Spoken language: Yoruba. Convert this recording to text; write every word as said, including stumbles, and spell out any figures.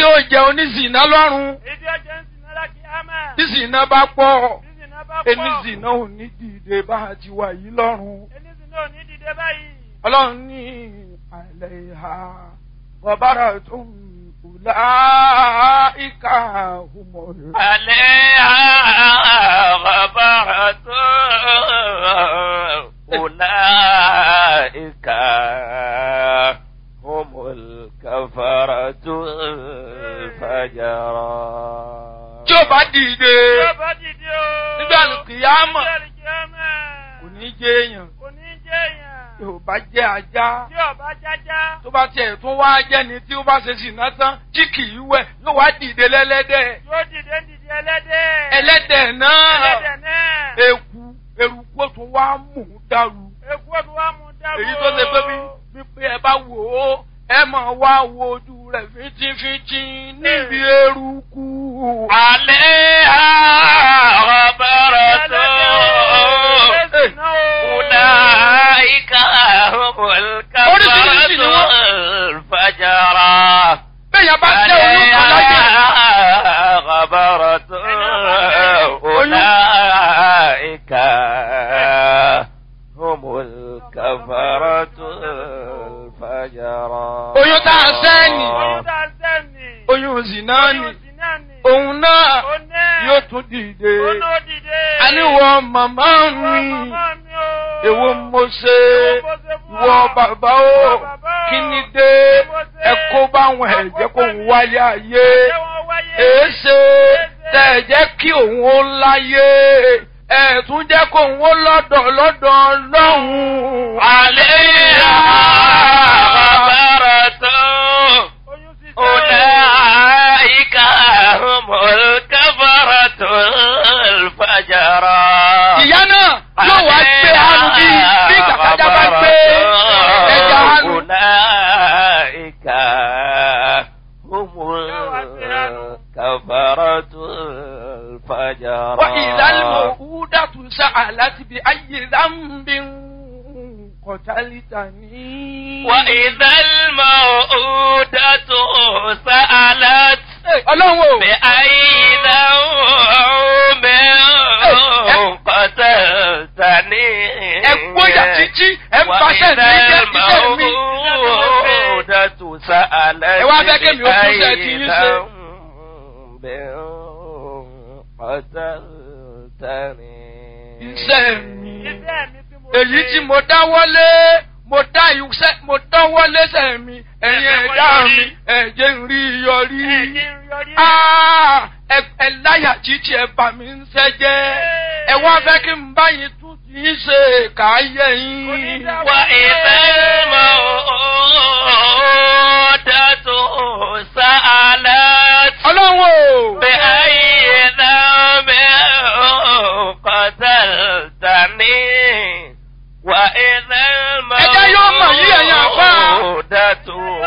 tí ó jẹ oníṣìná lọ́rùn. èyí tí ó jẹ́ ń sìn náà kí á mẹ́. tí ṣìná bá pọ̀. tí sìn náà bá pọ̀. oníṣìná ò ní dìde bá a ti wà yìí lọ́rùn. oníṣìná ò ní dìde báyìí. ọlọ́run ní àlẹ́ ìhà wàbára tó ń أولئك هم عليها غبرة أولئك هم الكفرة الفجرة. tí ó bá dìde tí ó bá dìde o. nígbà kìyámà kò ní jẹ́ èèyàn. kò ní jẹ́ èèyàn. tí ó bá jẹ́ ajá. tí ó bá jájá. tó bá tiẹ̀ tún wá jẹ́ ni tí ó bá ṣe ṣìnà tán tí kì í wẹ̀ yóò wá dìde lẹ́lẹ́dẹ̀. yóò dìde dìde ẹlẹ́dẹ̀. ẹlẹ́dẹ̀ náà. ẹlẹ́dẹ̀ náà. eku eruku ó tún wá mú un dàrú. eku ó tún wá mú un dàrú. èyí tó ṣe pé bí wípé ẹ bá wò ó ẹ máa wá wo ojú rẹ̀ fínjínfínjín níbi eruku. عليها غبرة أولئك هم الكفرة الفجرة. عليها غبرة أولئك هم الكفرة الفجرة. oyún tá a sẹ́ni oyún zina ni òun náà yóò tún dìde. àníwọ̀ màmá mi èwo mo ṣe ìwọ bàbá o kí ni dé ẹ kó báwọn ẹ̀jẹ̀ kó ń wáyé ayé èéṣe tẹ̀ ẹ̀ jẹ́ kí òun ó láyé ẹ̀ tún jẹ́ kó òun ó lọ́dọ̀ lọ́dọ̀ lọ́hùn-ún. àlẹ́ àbáràtọ́ أولئك هم الكفرة الفجرة. ìyá náà yóò wá gbé hanu bí bí kàkàjà bá gbé ẹja hanu. أولئك هم الكفرة الفجرة. وإذا الموءودة سألت بأي ذنب قتلتني. وإذا الموءودة سألت بأي ذنب قتلتني. وإذا الموءودة سألت بأي ذنب قتلتني. èyí tí mo dáwọ́lé mo dá ìwúsẹ́ mo dáwọ́lé sẹ́mi ẹ̀yin ẹ̀dá mi ẹ̀jẹ̀ ń rí yọrí. ẹ láyà jíjí ẹ bà mí ń sẹ́jẹ́ ẹ wá fẹ́ kí n bá yín tún ti ń ṣe káyé yín. wà ìfẹ́ mọ́ dàtò sàálẹ̀. ọlọ́run o. bẹ́ ayé náà bẹ́ قتلتني وإذا الموءودة